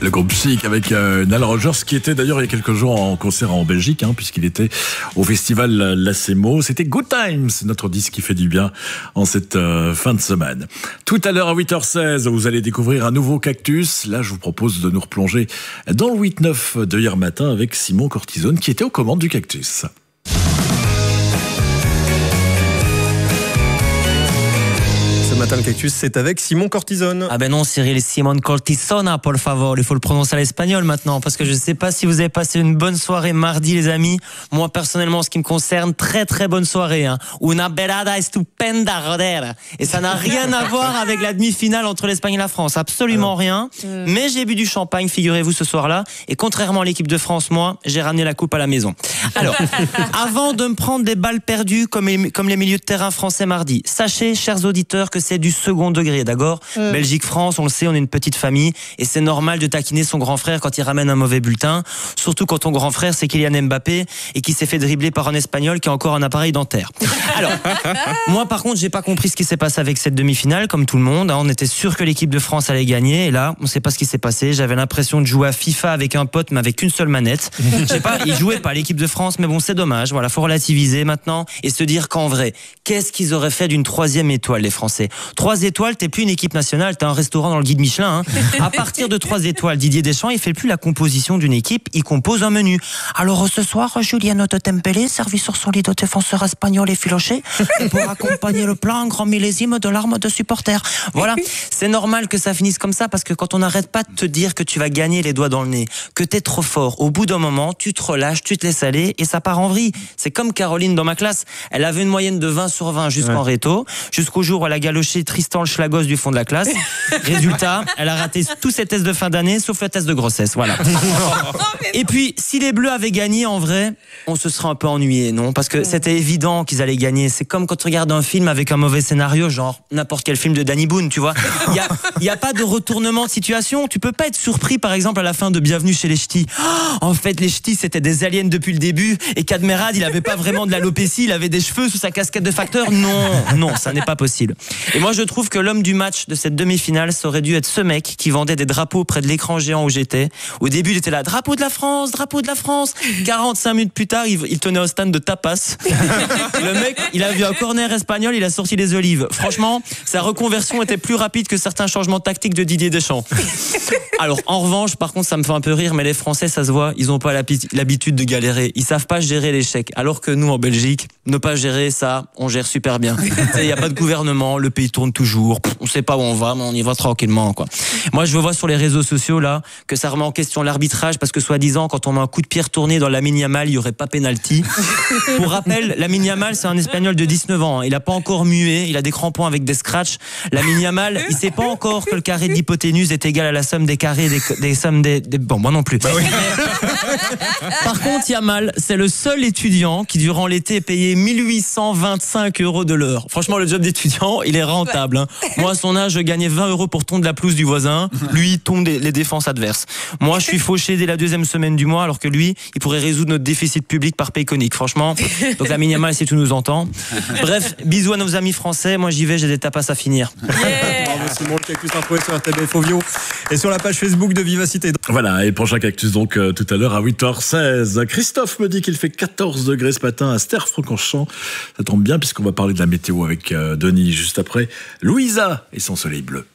Le groupe Chic avec Nile Rodgers, qui était d'ailleurs il y a quelques jours en concert en Belgique, puisqu'il était au festival Lacemo. C'était Good Times, notre disque qui fait du bien en cette fin de semaine. Tout à l'heure à 8h16, vous allez découvrir un nouveau cactus. Là, je vous propose de nous replonger dans le 8-9 de hier matin avec Simon Cortisone, qui était aux commandes du cactus. Ce matin, le cactus, c'est avec Simon Cortisone. Ah ben non, Cyril, Simon Cortisona, por favor. Il faut le prononcer à l'espagnol maintenant, parce que je sais pas si vous avez passé une bonne soirée mardi, les amis. Moi, personnellement, en ce qui me concerne, très très bonne soirée. Una velada estupenda, joder. Et ça n'a rien à voir avec la demi-finale entre l'Espagne et la France. Absolument rien. Mais j'ai bu du champagne, figurez-vous, ce soir-là. Et contrairement à l'équipe de France, moi, j'ai ramené la coupe à la maison. Alors, avant de me prendre des balles perdues comme les milieux de terrain français mardi, sachez, chers auditeurs, que c'est du second degré. D'accord, Belgique-France, on le sait, on est une petite famille et c'est normal de taquiner son grand frère quand il ramène un mauvais bulletin, surtout quand ton grand frère c'est Kylian Mbappé et qui s'est fait dribbler par un Espagnol qui a encore un appareil dentaire. Alors, moi par contre, j'ai pas compris ce qui s'est passé avec cette demi-finale, comme tout le monde. On était sûr que l'équipe de France allait gagner et là, on sait pas ce qui s'est passé. J'avais l'impression de jouer à FIFA avec un pote mais avec une seule manette. Je sais pas, ils jouaient pas l'équipe de France, mais bon, c'est dommage. Voilà, faut relativiser maintenant et se dire qu'en vrai, qu'est-ce qu'ils auraient fait d'une 3e étoile, les Français? 3 étoiles, t'es plus une équipe nationale, t'es un restaurant dans le guide Michelin. À partir de 3 étoiles, Didier Deschamps, il fait plus la composition d'une équipe, il compose un menu. Alors ce soir, Juliano Tempele, servi sur solido défenseur espagnol et filoché, pour accompagner le plat, un grand millésime de larmes de supporters. Voilà, c'est normal que ça finisse comme ça, parce que quand on n'arrête pas de te dire que tu vas gagner les doigts dans le nez, que t'es trop fort, au bout d'un moment, tu te relâches, tu te laisses aller et ça part en vrille. C'est comme Caroline dans ma classe, elle avait une moyenne de 20 sur 20 jusqu'en réto, jusqu'au jour où elle a galoché Tristan le Schlagos du fond de la classe. Résultat, elle a raté tous ses tests de fin d'année, sauf le test de grossesse. Voilà. Et puis, si les Bleus avaient gagné, en vrai, on se serait un peu ennuyé, non? Parce que c'était évident qu'ils allaient gagner. C'est comme quand tu regardes un film avec un mauvais scénario, genre n'importe quel film de Danny Boone, tu vois. Il y a pas de retournement de situation. Tu peux pas être surpris, par exemple, à la fin de Bienvenue chez les Ch'tis. En fait, les Ch'tis, c'était des aliens depuis le début. Et Cadmerade, il avait pas vraiment de l'alopécie, il avait des cheveux sous sa casquette de facteur. Non, ça n'est pas possible. Et moi, je trouve que l'homme du match de cette demi-finale, ça aurait dû être ce mec qui vendait des drapeaux près de l'écran géant où j'étais. Au début, il était là, drapeau de la France, drapeau de la France. 45 minutes plus tard, il tenait au stand de tapas. Le mec, il a vu un corner espagnol, il a sorti les olives. Franchement, sa reconversion était plus rapide que certains changements tactiques de Didier Deschamps. Alors, en revanche, par contre, ça me fait un peu rire, mais les Français, ça se voit, ils ont pas l'habitude de galérer. Ils savent pas gérer l'échec. Alors que nous, en Belgique, ne pas gérer ça, on gère super bien. Il y a pas de gouvernement, le pays tourne toujours. On sait pas où on va, mais on y va tranquillement, quoi. Moi, je vois sur les réseaux sociaux, là, que ça remet en question l'arbitrage parce que, soi-disant, quand on met un coup de pied retourné dans Lamine Yamal, il y aurait pas pénalty. Pour rappel, Lamine Yamal, c'est un Espagnol de 19 ans. Il a pas encore mué, il a des crampons avec des scratchs. Lamine Yamal, il sait pas encore que le carré de l'hypoténuse est égal à la somme des carrés des sommes des... Bon, moi non plus. Bah oui. Par contre, Yamal, c'est le seul étudiant qui, durant l'été, est payé 1825 € de l'heure. Franchement, le job d'étudiant, il est rentable. Moi, à son âge, je gagnais 20 € pour tondre la pelouse du voisin. Lui, il tonde les défenses adverses. Moi, je suis fauché dès la 2e semaine du mois, alors que lui, il pourrait résoudre notre déficit public par paye conique. Franchement, donc la Yamal, si tu nous entends. Bref, bisous à nos amis français. Moi, j'y vais, j'ai des tapas à finir. Bravo Simon, le cactus retrouvé sur RTBF Ovio et sur la page Facebook de Vivacité. Voilà, et prochain cactus donc tout à l'heure à 8h16. Christophe me dit qu'il fait 14 degrés ce matin à Ster-Francorchamps. Ça tombe bien puisqu'on va parler de la météo avec Denis juste après. Louisa et son soleil bleu.